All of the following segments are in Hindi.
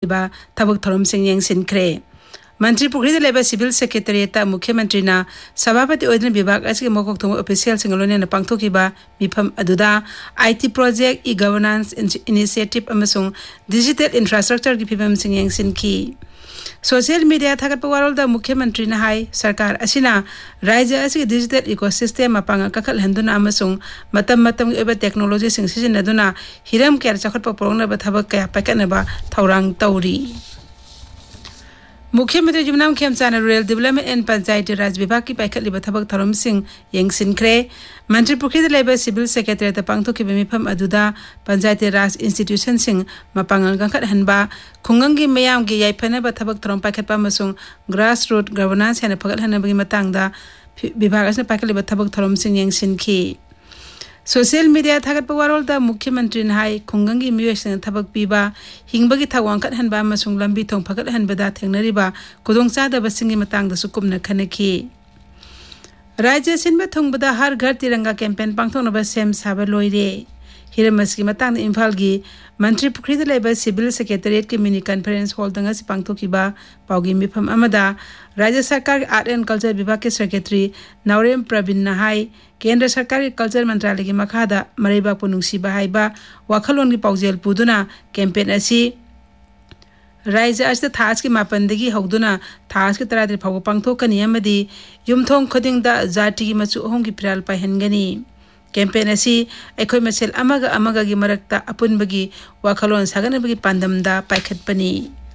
बा थबक थरम सिंह यंगसिनख्रे मंत्री पुखरी लेबा सिविल सेक्रेटरीट मुख्यमंत्री ना सभापति ओइदन विभाग असि मकोक थोंग ऑफिशियल सिंगलोने न पांगथोकिबा मिफम अदुदा IT project e governance initiative अमसुंग digital infrastructure की फिबम सिंह यंगसिनखी सोशल मीडिया थागत पवारोल मुख्यमंत्री ना हाई सरकार असिना राज्य असि डिजिटल इकोसिस्टम मपांग कखल हंदुना अमसुंग मतम मतम एबा टेक्नोलॉजी सिंग सिजनदुना हिरम केर चखत पपोंगनबा थबक कया पैकनबा थौरांग तौरी मुख्यमंत्री जुमनाम खेमचाना रूरल डेवलपमेंट एंड पंचायती राज विभाग की पैखलिबा थबक थरम सिंह यंगसिनख्रे मंत्री पुखरी लेबा सिविल सेक्रेटरीट पांगथोकिबा मिफम अदुदा पंचायती राज इंस्टीट्यूशन सिंह मपांगल गंखत हनबा खुंगंगी मयाम गी याइफनबा थबक थरम पैखतपा मसुंग ग्रास रूट गवर्नेंस हेन फगल हनबगी मतंगदा विभाग असना पैखलिबा थबक थरम सिंह यंगसिनखी सोशल मीडिया थागत पवारोल मुख्यमंत्री नाई खुंगंगी मियोइसन थबक पीबा हिंबगी थवांकत हनबा मसुंग लंबी थोंग फगत हनबदा थेंगनरिबा खुदोंग चादबसिंगी मतंगदसु कुमना खनखी राज्य सिनबा थोंगबदा हर घर तिरंगा कैंपेन पांगथोनबा सेम साबा लोइरे हिरमसकी मतंग इम्फाल की मंत्री पुखरी लेबा सिविल सेक्रेटरीट के मिनी कॉन्फ्रेंस हॉल दंगा से पांगथोकिबा पाउगी मिफम अमदा राज्य सरकार आर्ट एंड कल्चर विभाग के सेक्रेटरी नवरेम प्रवीण नाहाई केंद्र सरकार के कल्चर मंत्रालय की मखादा मरेबा पुनुंगसीबा हाइबा वाखलोन की पाउजेल पुदुना कैंपेन असी राज्य असिदा थास की मापनदगी हौदुना थास के तरादि फाव पांगथोकनी अमदी युमथोंग खदिंगदा जाति की मचु अहों की पिराल पाहनगनी कैंपेन असी अखोय मसेल अमगा अमगा की मरक्ता अपुनबगी वाखलोन सागनबगी पांदमदा पाइखतपनी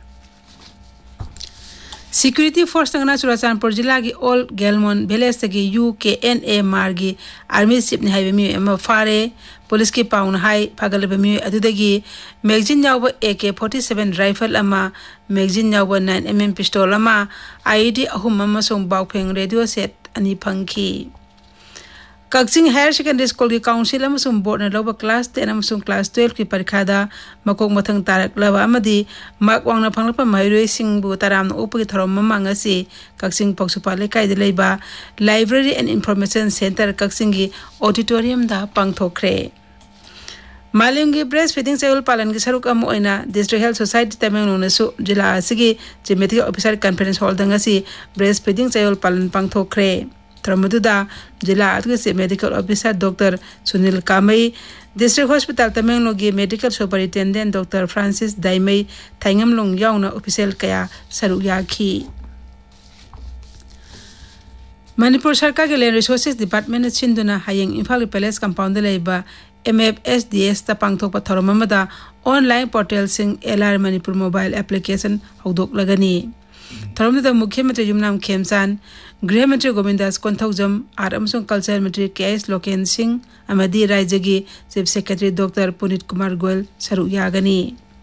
सिक्योरिटी फोर्स तंगना चुराचानपुर जिला की ओल गेलमोन विलेज तगी UKNA मार्गी आर्मी चिफ ने हाइवे मी एम फारे पुलिस की पाउन हाई फागलबे मी अदुदगी मैगजीन याव AK-47 राइफल अमा मैगजीन याव 9mm पिस्टल अमा IED अहुम अमसोंग बाउफेंग रेडियो सेट अनि फंखी कक्सिंग हायर सेकेंडरी स्कूल की काउंसिल अमसुंग बोर्ड ने लौबा क्लास 10 अमसुंग क्लास 12 की परीक्षादा मकोक मथंग तारकलबा अमदी मार्क वांगना फंगलपा महिरोय सिंहबु तराम उपगी थरम ममांगसी कक्सिंग पक्सुपा लेकाय दे लेबा library and information centre Kakching की ऑडिटोरियम दा पांगथोखरे मालिंगी ब्रेस्ट फीडिंग चाइल्ड पालन की सरुक अम ओइना डिस्ट्रिक्ट हेल्थ सोसाइटी तमेंगलोनसु जिला असिगी जिमेटिक officer conference hall दंगसी breast feeding child पालन पांगथोखरे थरमदुदा जिला से medical officer doctor Sunil कामई district hospital तमेंगलोंगी medical superintendent doctor Francis दाइमई थाइंगमलोंग याउना official कया सरुक याखी मणिपुर सरकार के land resources department सिंधुना हायंग Imphal palace compound लेबा MFSDS तपांगथोप थरममदा online portal Singh LR Manipur mobile application हौदोक लगनी थरमदा मुख्यमंत्री जुमनाम खेमचान गृह मंत्री गोविंदास कोंथौजम आर अमसुंग कल्चर मंत्री KS लोकेन सिंह अमदी राज्य की chief secretary doctor Puneet Kumar Goyal सरुक यागनी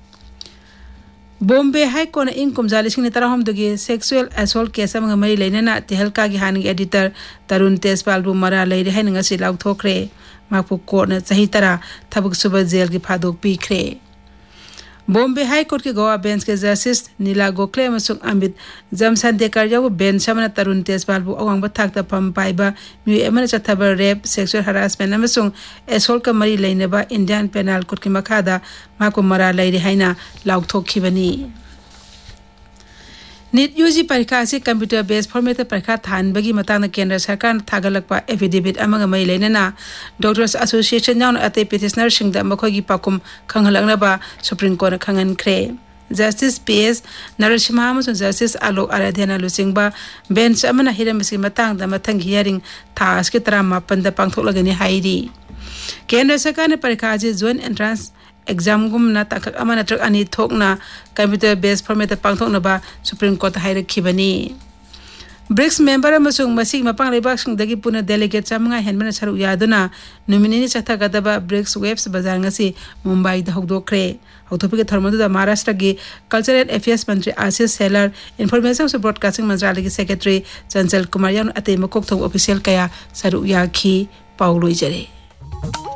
बॉम्बे हाई कोर्ट इंग कुमजा 2013 सेक्सुअल असोल्ट केस अमंग मरी लेनना तेहलका की हानि एडिटर तरुण तेजपाल बु मरा लेरे है नंगसी लाउथोखरे माकपु कोर्ट ने सही तरह थबक सुबह जेल की फादोक पीखरे बॉम्बे हाई कोर्ट के गोवा बेंच के जस्टिस नीला गोखले अमसुंग अमित जमसंदेकर याव बेंच समना तरुण तेजपाल बु अवांग बथाकता फम पाइबा म्यू एमन चथबर रेप सेक्सुअल हरासमेंट अमसुंग एसोल्ट का मरी लेनेबा इंडियन पेनल कोड की मखादा माको मरा लेरे हाइना लाउथोखिबनी नीट UG परीक्षा से कंप्यूटर बेस्ड फॉर्मेट परीक्षा थानबगी मतांग केंद्र सरकार थागलकपा एफिडेविट अमंग मई लेनना डॉक्टर्स एसोसिएशन याउन अते petitioner Singh the मखोगी पाकुम खंगलंगनबा supreme court खंगनख्रे justice PS Narasimha अमसुंग justice Alok Aradhana लुसिंगबा bench Amna हिरमसी मतांग the मथंग hearing थास के 38 द पांगथोकलगनी हाइरी केंद्र सरकार ने परीक्षा से जॉइंट एंट्रेंस एग्जाम गुमना ताकक अमना ट्रक अनि थोकना computer based format पांगथोकनबा supreme court हाइरखिबनी BRICS member अमसुंग मसिग मपांग लेबाक सिंगदगी पुना डेलीगेट चामंगा हेनबना सरुक यादुना नोमिनेनी चथागदबा ब्रिक्स वेब्स बाजार ngasi मुंबई द हौदोखरे हौथोपिके थर्मदुदा महाराष्ट्र की कल्चरल अफेयर्स मंत्री आशीष सेलर इंफॉर्मेशन से ब्रॉडकास्टिंग मंत्रालय के सेक्रेटरी चंचल कुमार यान अते मकोक थोंग ऑफिशियल कया सरुक याखी पाउलोई जरे